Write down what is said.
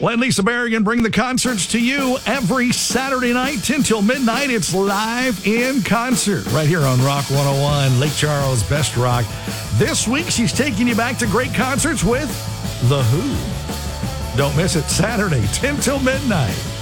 Let Lisa Berrigan bring the concerts to you every Saturday night, 10 till midnight. It's live in concert right here on Rock 101, Lake Charles Best Rock. This week, she's taking you back to great concerts with The Who. Don't miss it, Saturday, 10 till midnight.